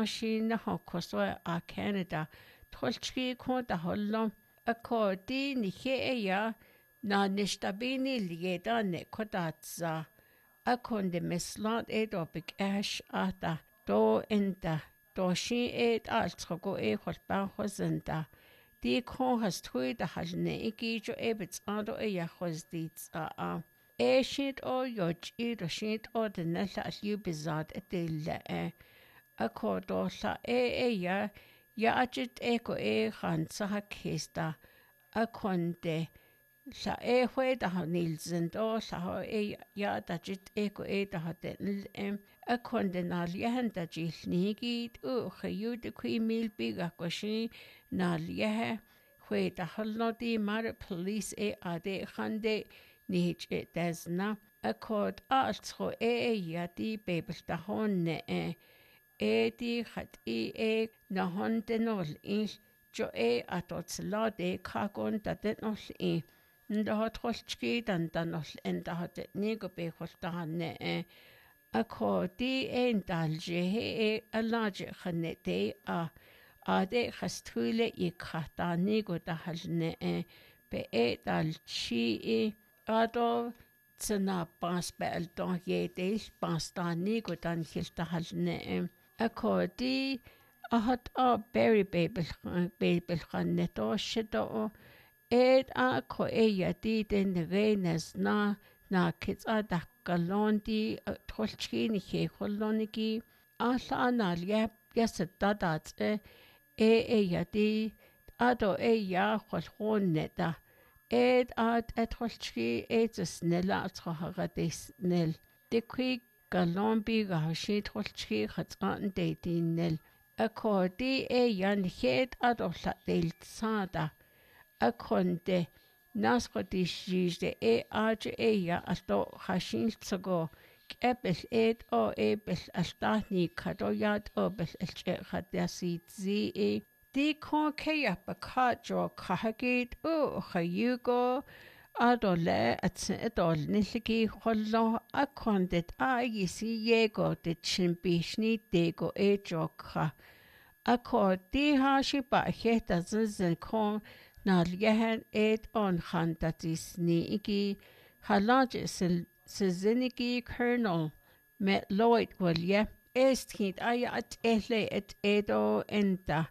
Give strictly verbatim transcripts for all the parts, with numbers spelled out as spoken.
sin na hokoso a Canada. Tolchki ko da hollom. Ako di ni he ya na nishtabini lieda ne kodatza. Akon de mislant ed opik ash ata do enda do shi ed altrogo e holban hosenda. Di kon has tui da halne iki jo ebits ando e ya hosdits a. E shit o yoj i do shit o de nella as you bizad et de e. Ako do la e e ya ya ajit eko e khan sa kista. Akon de la e hwe da nilsen do la e ya da jit eko e da den em a kondenal yehen da jilnigi u khayu de kui mil biga koshi nal yeh hwe da halodi mar police e ade khande nich e desna a kod altro e ya di bebel da honne e e di khat e e na honde nol in jo e atot la de kagon da den nol e nda hat holchki dan dan nol en da hat nego be holtane e a ko di en dalje e a large khane de a a de khastule I khata nego da halne e be e dal chi e ado tsna pas be al don ye de pas da nego dan hilta halne e a ko di a hat a berry baby baby khane to shido Ed a ko e ya di den renes na na kits a da galondi tolchki ni he koloniki a la na ya ya se da da e e ya di a do e ya khol da ed a et tolchki e snella tro ha de snell de qui galombi ga shi tolchki khat an de dinel a ko di e yan het a do la del sada a konde nasqotishjde e age e ya asto khashin tsago kebel et o ebel astani kadoyat obel elche khadasi zi e di kon ke ya bakajo khagit o khayugo adole at edol nilgi khollo a kondet a yisi yego de chimbishni dego e jokha a ko di ha shi ba heta zin kon Nal yehen et on khantatis ni iki halaj seziniki colonel met Lloyd Willie est hit aya at ehle et edo enta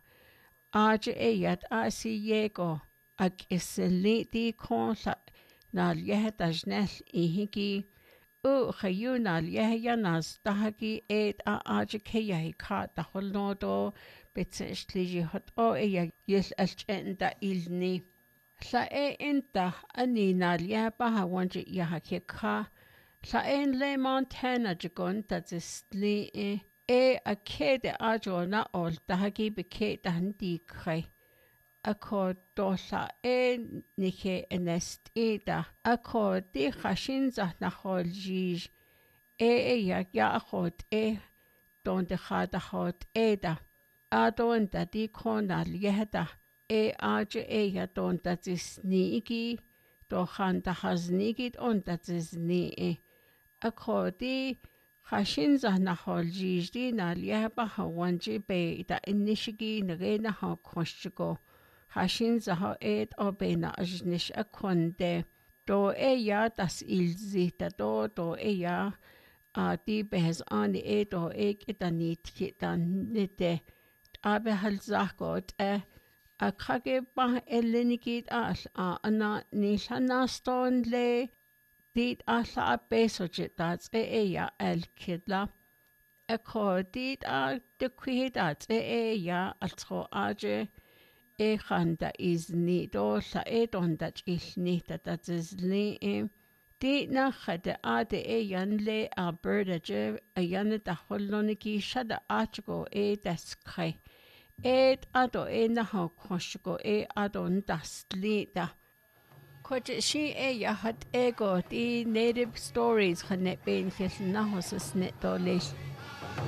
age eyat asi yego ak isli di kon nal yehet ajnel ihiki u khayuna yehya nas tahaki et a age kaya ka ta holnodo betshli hot o e yes alchenda ilni la e enta ani nal ya pa ha wanje ya hakeka la en le montana jagon tatsli e e a kede ajo na ol tahaki beke dandi khai ako dosa e nike enest eda ako di khashin za na kholjij e e ya ya khot e don de khada khot eda adon da di konal yehda e age e ya don da tsnigi do khan da haznigit on da tsni e ako di khashin za na kholjij di na yeba hawanje be da inishigi nge na ha khoshgo Hashin zaha et obena ajnish akonde do e ya das ilzi da do do e ya a di behes ani e do ek etanit kitan nete abe hal zagot e a kage ba elenikit al a ana nishana ston le dit alla a beso jitats e e ya el kidla e ko dit a de kwidat e e ya altro age e khanda izni do la e donda chilni tata zli e di na khade ade e yanle Alberta je a yan da holloniki shada achgo e daskhay e ado e na ha khoshgo e adon dasli da koje shi e ya hat ego di native stories khane ben khil na hosas net do le